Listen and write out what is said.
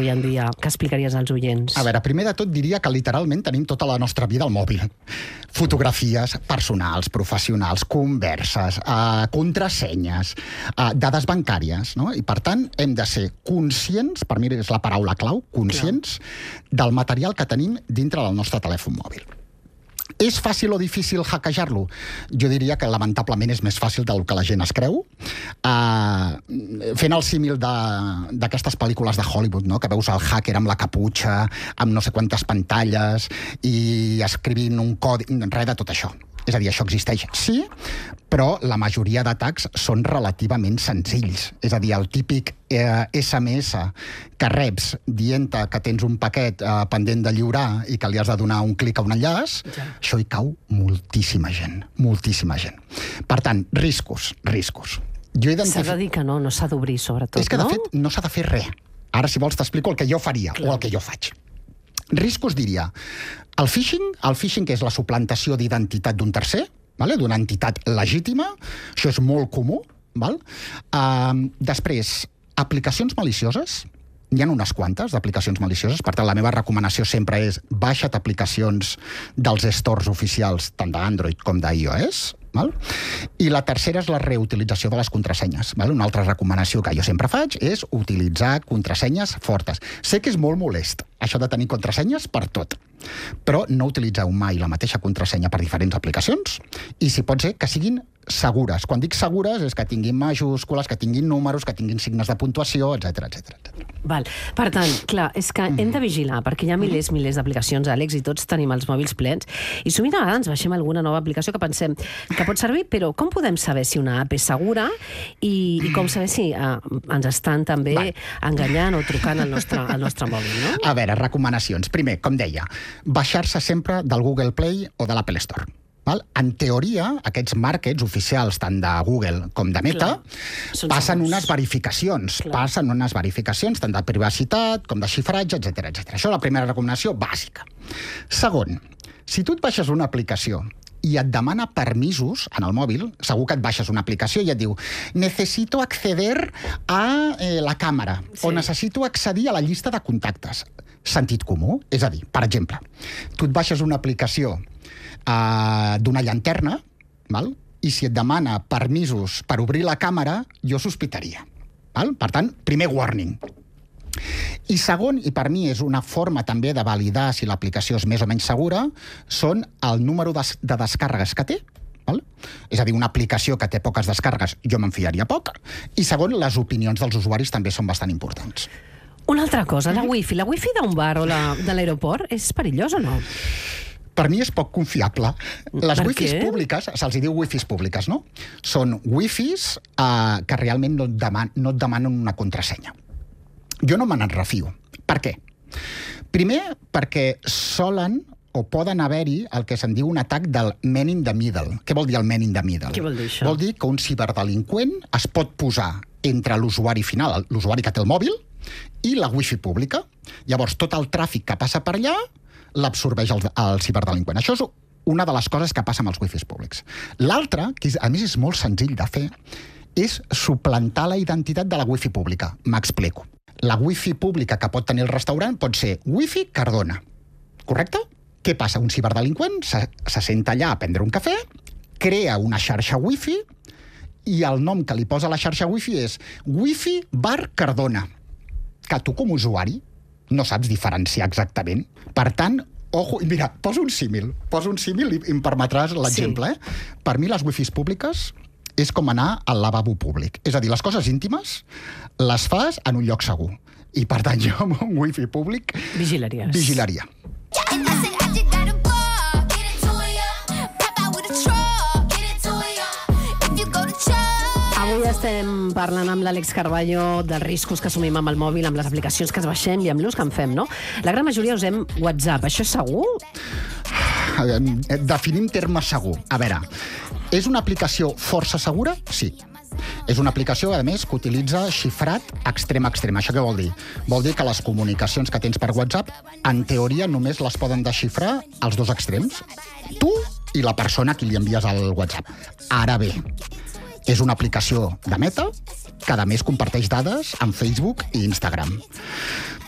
avui en dia? Què explicaries als oients? A veure, primer de tot diria que literalment tenim tota la nostra vida al mòbil. Fotografies personals, professionals, converses, contrasenyes, dades bancàries, no? I per tant hem de ser conscients, per mi és la paraula clau, conscients del material que tenim dintre del nostre telèfon mòbil. És fàcil o difícil hackejar-lo? Jo diria que lamentablement és més fàcil del que la gent es creu. Fent el símil d'aquestes pel·lícules de Hollywood, no? Que veus el hacker amb la caputxa, amb no sé quantes pantalles i escrivint un codi, res de tot això. És a dir, això existeix, sí, però la majoria d'atacs són relativament senzills. És a dir, el típic SMS que reps dient que tens un paquet pendent de lliurar i que li has de donar un clic a un enllaç, això hi cau moltíssima gent, moltíssima gent. Per tant, riscos. S'ha de dir que no s'ha d'obrir, sobretot, no? És que, de fet, no s'ha de fer res. Ara, si vols, t'explico el que jo faria o el que jo faig. Riscos, diria, el phishing, que és la suplantació d'identitat d'un tercer, d'una entitat legítima, això és molt comú. Després, aplicacions malicioses, hi ha unes quantes d'aplicacions malicioses, per tant, la meva recomanació sempre és baixa't aplicacions dels stores oficials, tant d'Android com d'iOS. I la tercera és la reutilització de les contrasenyes. Una altra recomanació que jo sempre faig és utilitzar contrasenyes fortes. Sé que és molt molest, això de tenir contrasenyes per tot, però no utilitzeu mai la mateixa contrasenya per diferents aplicacions i, si pot ser, que siguin segures. Quan dic segures és que tinguin majúscules, que tinguin números, que tinguin signes de puntuació, etc. Val. Per tant, clar, és que hem de vigilar, perquè hi ha milers d'aplicacions, Àlex, i tots tenim els mòbils plens, i sovint a vegades baixem alguna nova aplicació que pensem que pot servir, però com podem saber si una app és segura i com saber si ens estan també enganyant o trucant al nostre mòbil, no? A veure, recomanacions. Primer, com deia, baixar-se sempre del Google Play o de l'Apple Store. En teoria, aquests markets oficials, tant de Google com de Meta, passen unes verificacions. Passen unes verificacions tant de privacitat com de xifratge, etc. Això és la primera recomanació bàsica. Segon, si tu et baixes una aplicació i et demana permisos en el mòbil, segur que et baixes una aplicació i et diu necessito acceder a la càmera o necessito accedir a la llista de contactes. Sentit comú? És a dir, per exemple, tu et baixes una aplicació d'una llanterna, i si et demana permisos per obrir la càmera, jo sospitaria. Per tant, primer warning. I segon, i per mi és una forma també de validar si l'aplicació és més o menys segura, són el número de descàrregues que té. És a dir, una aplicació que té poques descàrregues, jo me'n fiaria poc. I segon, les opinions dels usuaris també són bastant importants. Una altra cosa, la wifi. La wifi d'un bar o de l'aeroport és perillós o no? Per mi és poc confiable. Les wifis públiques, se'ls diu wifis públiques, no? Són wifis que realment no et demanen una contrasenya. Jo no me n'en refio. Per què? Primer, perquè solen o poden haver-hi el que se'n diu un atac del man in the middle. Què vol dir el man in the middle? Què vol dir això? Vol dir que un ciberdelinqüent es pot posar entre l'usuari final, l'usuari que té el mòbil, i la wifi pública. Llavors, tot el tràfic que passa per allà l'absorbeix el ciberdelinqüent. Això és una de les coses que passa amb els wifis públics. L'altra, que a més és molt senzill de fer, és suplantar la identitat de la wifi pública. M'explico. La wifi pública que pot tenir el restaurant pot ser wifi Cardona. Correcte? Què passa? Un ciberdelinqüent se senta allà a prendre un cafè, crea una xarxa wifi i el nom que li posa a la xarxa wifi és wifi bar Cardona, que tu com a usuari no saps diferenciar exactament. Per tant, ojo, mira, posa un símil i em permetràs l'exemple. Per mi les wifis públiques és com anar al lavabo públic. És a dir, les coses íntimes les fas en un lloc segur. I per tant, jo amb un wifi públic vigilaria. Avui estem parlant amb l'Àlex Carballo dels riscos que assumim amb el mòbil, amb les aplicacions que es baixem i amb l'ús que en fem, no? La gran majoria usem WhatsApp. Això és segur? Definim terme segur. A veure, és una aplicació força segura? Sí. És una aplicació, a més, que utilitza xifrat extrem. Això què vol dir? Vol dir que les comunicacions que tens per WhatsApp, en teoria, només les poden desxifrar als dos extrems. Tu i la persona a qui li envies el WhatsApp. Ara bé, és una aplicació de Meta que, a més, comparteix dades amb Facebook i Instagram.